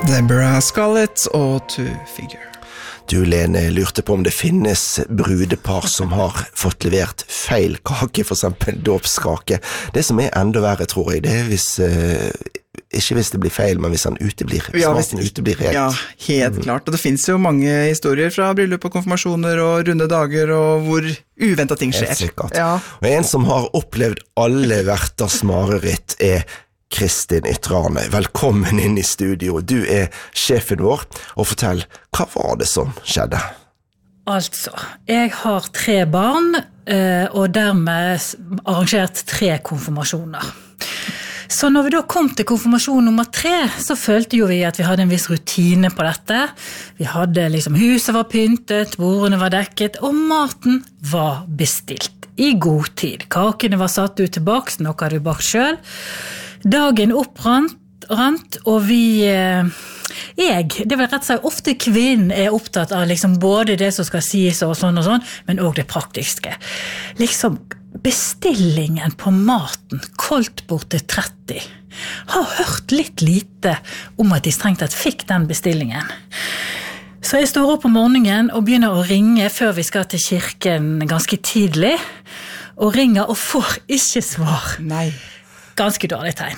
Deborah Scarlett og To Figure. Du, Lene, lurte på om det finnes brudepar som har fått levert feil kake, for eksempel dåpskake. Det som enda verre, tror jeg, det hvis, ikke hvis det blir feil, men hvis han uteblir. Smaken uteblir helt. Ja, helt klart. Og det finnes jo mange historier fra bryllup og konfirmasjoner og runde dager, og hvor uventet ting skjer. Helt sikkert. Ja. Og en som har opplevd alle verters mareritt Kristin Ytrane. Velkommen inn i studio. Du sjefen vår, og fortell, hva var det som skjedde? Altså, jeg har 3 barn, og dermed arrangert 3 konfirmasjoner. Så når vi da kom til konfirmasjon nummer 3, så følte jo vi at vi hadde en viss rutine på dette. Vi hadde huset var pyntet, bordene var dekket, og maten var bestilt i god tid. Kakene var satt ut tilbake, noe hadde vi bakt selv. Dagen opprant, og vi, det vil rett og slett ofte kvinnen opptatt av både det som skal sies og sånn, men også det praktiske. Bestillingen på maten, koldt bort til 30, har hørt litt lite om at de strengt tatt fikk den bestillingen. Så jeg står opp om morgenen og begynner å ringe før vi skal til kirken ganske tidlig, og ringer og får ikke svar. Nei. Ganske dårlig tegn.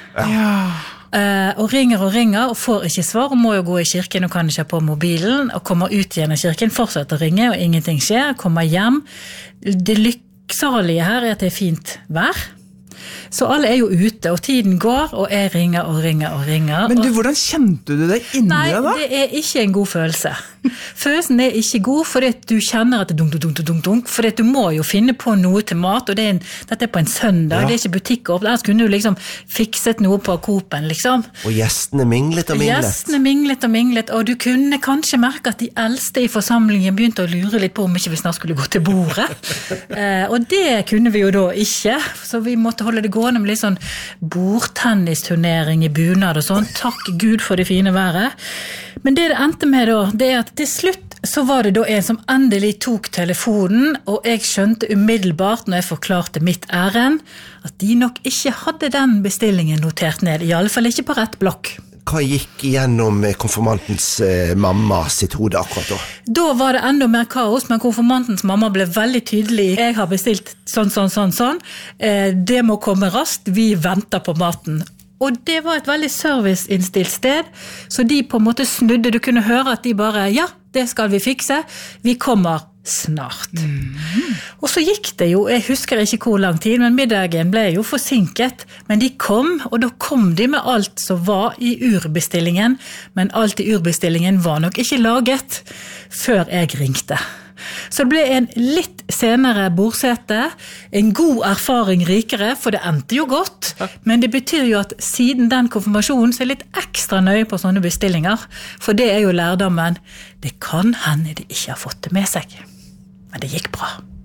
Ja. Og ringer og får ikke svar, og må jo gå i kirken og kan ikke på mobilen, og kommer ut igjen av kirken, fortsetter å ringe, og ingenting skjer, kommer hjem. Det lykksalige her at det fint vær, så alle jo ute, og tiden går, og jeg ringer. Men du, hvordan kjente du det inni deg da? Nei, det ikke en god følelse. Følelsen ikke god, fordi du kjenner at det dunk, fordi du må jo finne på noe til mat, og dette på en søndag, det ikke butikk åpnet, ellers kunne du fikset noe på Coop-en, Og gjestene minglet og minglet. Gjestene minglet, og du kunne kanskje merke at de eldste i forsamlingen begynte å lure litt på om ikke vi snart skulle gå til bordet. Og det kunne vi jo da ikke, så vi måtte holde det gående med litt sånn bordtennisturnering i bunad og sånn. Takk Gud for det fine været. Men det endte med da, det at til slutt så var det da en som endelig tok telefonen, og jeg skjønte umiddelbart når jeg forklarte mitt ærend, at de nok ikke hadde den bestillingen notert ned, i alle fall ikke på rett blokk. Hva gikk igjennom konfirmantens mamma sitt hode akkurat da? Da var det enda mer kaos, men konfirmantens mamma ble veldig tydelig. Jeg har bestilt sånn. Det må komme raskt, vi venter på maten. Og det var et veldig serviceinnstilt sted, så de på en måte snudde. Du kunne høre at de bare, ja, det skal vi fikse, vi kommer snart. Og så gikk det jo, jeg husker ikke hvor lang tid, men middagen ble jo forsinket, men de kom, og da kom de med alt som var i urbestillingen, men alt i urbestillingen var nok ikke laget før jeg ringte. Så det ble en litt senere bordsete, en god erfaring rikere, for det endte jo godt, men det betyr jo at siden den konfirmasjonen så litt ekstra nøye på sånne bestillinger, for det jo lærdommen, det kan hende de ikke har fått det med seg, men det gikk bra.